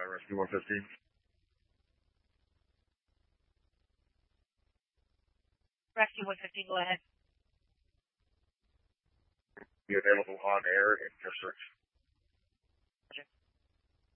Rescue 115. Rescue 115, go ahead. Be available on air in just search.